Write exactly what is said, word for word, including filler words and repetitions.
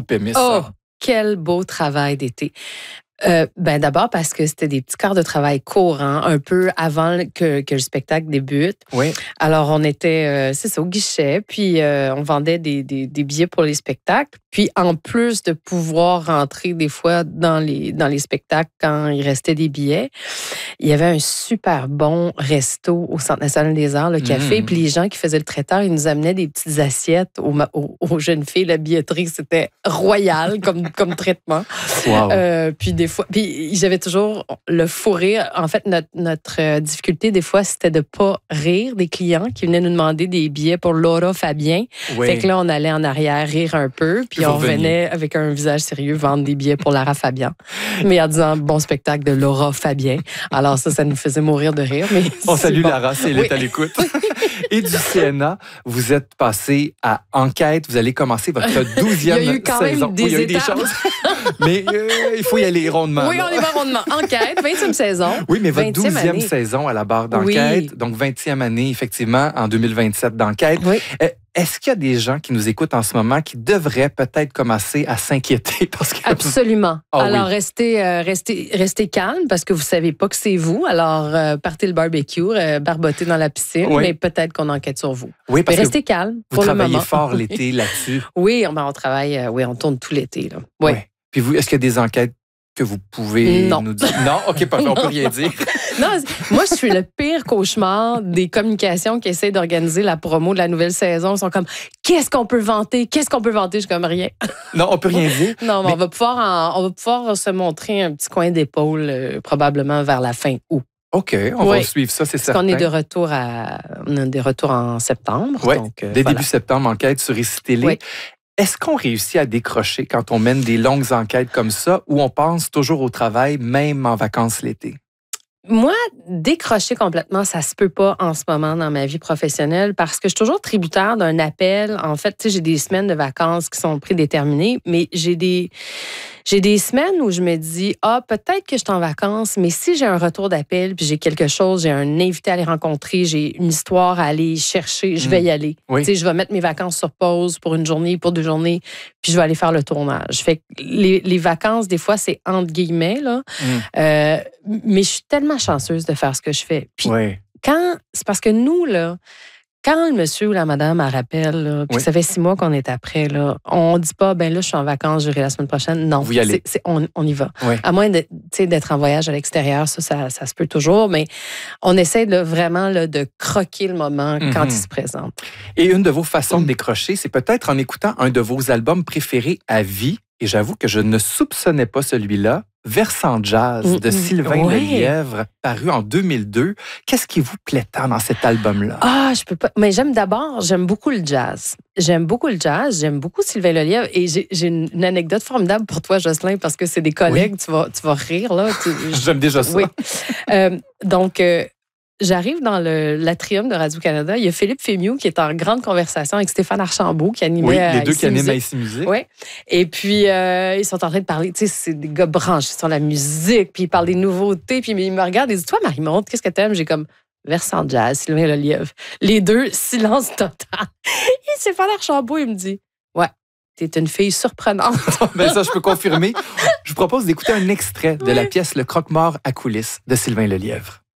groupe aimait ça. Oh, quel beau travail d'été. Euh, ben d'abord parce que c'était des petits quarts de travail courants, un peu avant que, que le spectacle débute. Oui. Alors, on était, euh, c'est ça, au guichet, puis euh, on vendait des, des, des billets pour les spectacles. Puis, en plus de pouvoir rentrer des fois dans les, dans les spectacles quand il restait des billets, il y avait un super bon resto au Centre national des arts, le café. Mmh. Puis les gens qui faisaient le traiteur, ils nous amenaient des petites assiettes aux, aux, aux jeunes filles. La billetterie, c'était royal comme, comme traitement. Wow. Euh, puis des fois, puis j'avais toujours le fou rire. En fait, notre, notre euh, difficulté, des fois, c'était de pas rire des clients qui venaient nous demander des billets pour Laura Fabien. Oui. Fait que là, on allait en arrière rire un peu, puis on revenait avec un visage sérieux vendre des billets pour Lara Fabian. Mais en disant bon spectacle de Laura Fabien. Alors ça, ça nous faisait mourir de rire. Mais on salue bon. Lara, si elle Oui. est à l'écoute. Et du C N A, vous êtes passé à Enquête. Vous allez commencer votre douzième saison. Il y a eu quand saison. même des oui, il y a eu étapes. des choses. Mais euh, il faut y aller rondement. Oui, on y va rondement. Enquête, vingtième saison. Oui, mais votre vingtième douzième année. saison à la barre d'Enquête, Oui. donc vingtième année, effectivement, en deux mille vingt-sept d'Enquête. Oui. Euh, Est-ce qu'il y a des gens qui nous écoutent en ce moment qui devraient peut-être commencer à s'inquiéter? Parce que... Absolument. Ah, alors, oui. restez, euh, restez, restez calme parce que vous savez pas que c'est vous. Alors, euh, partez le barbecue, euh, barbotez dans la piscine, Oui. mais peut-être qu'on enquête sur vous. Oui, parce mais que restez calme vous pour le travaillez moment. fort Oui. l'été là-dessus. Oui, on, ben, on travaille, euh, oui, on tourne tout l'été. Là. Oui. Ouais. Puis vous, est-ce qu'il y a des enquêtes que vous pouvez Non. nous dire? Non, OK, parfait, on peut rien dire. Non, moi, je suis le pire cauchemar des communications qui essaient d'organiser la promo de la nouvelle saison. Ils sont comme, qu'est-ce qu'on peut vanter? Qu'est-ce qu'on peut vanter? Je suis comme rien. Non, on peut rien dire. Non, mais Mais- on, va pouvoir en- on va pouvoir se montrer un petit coin d'épaule euh, probablement vers la fin août. OK, on Oui. va suivre ça, c'est Parce certain. qu'on est de retour à, on est de retour en septembre. Ouais, donc, euh, dès voilà. début septembre, enquête sur Ici Télé. Oui. Est-ce qu'on réussit à décrocher quand on mène des longues enquêtes comme ça ou on pense toujours au travail, même en vacances l'été? Moi, décrocher complètement, ça se peut pas en ce moment dans ma vie professionnelle parce que je suis toujours tributaire d'un appel. En fait, tu sais, j'ai des semaines de vacances qui sont prédéterminées, mais j'ai des j'ai des semaines où je me dis ah peut-être que je suis en vacances, mais si j'ai un retour d'appel puis j'ai quelque chose, j'ai un invité à aller rencontrer, j'ai une histoire à aller chercher, je vais y aller. Oui. Tu sais, je vais mettre mes vacances sur pause pour une journée, pour deux journées, puis je vais aller faire le tournage. Fait que les, les vacances, des fois, c'est entre guillemets là. Mm. Euh, mais je suis tellement chanceuse de faire ce que je fais. Puis Oui. quand, c'est parce que nous, là, quand le monsieur ou la madame elle rappelle, là, puis Oui. ça fait six mois qu'on est après, là, on dit pas, ben là, je suis en vacances, j'irai la semaine prochaine. Non, Vous y allez. c'est- c'est- on, on y va. Oui. À moins de, tu sais, d'être en voyage à l'extérieur, ça, ça, ça se peut toujours, mais on essaie là, vraiment là, de croquer le moment quand Mhm. il se présente. Et une de vos façons de décrocher, c'est peut-être en écoutant un de vos albums préférés à vie. Et j'avoue que je ne soupçonnais pas celui-là. Versant Jazz de Mm, mm. Sylvain Ouais. Lelièvre, paru en deux mille deux. Qu'est-ce qui vous plaît tant dans cet album-là? Ah, je peux pas. Mais j'aime d'abord, j'aime beaucoup le jazz. J'aime beaucoup le jazz, j'aime beaucoup Sylvain Lelièvre. Et j'ai j'ai une, une anecdote formidable pour toi, Jocelyn, parce que c'est des collègues, tu, vas, tu vas rire, là. Tu- J'aime déjà ça. Oui. Euh, donc, euh, j'arrive dans le l'atrium de Radio-Canada. Il y a Philippe Fémieux qui est en grande conversation avec Stéphane Archambault qui animait Oui, à les deux Ici qui animent à Musique. Ici Musique. Oui. Et puis, euh, ils sont en train de parler. Tu sais, c'est des gars branchés sur la musique, puis ils parlent des nouveautés. Puis ils me regardent et disent, toi, Marie-Monte, qu'est-ce que t'aimes? J'ai comme Versant Jazz, Sylvain Lelièvre. Les deux, silence total. Et Stéphane Archambault, il me dit, ouais, t'es une fille surprenante. Ben ça, je peux confirmer. Je vous propose d'écouter un extrait de Oui. la pièce Le croque-mort à coulisses de Sylvain Lelièvre.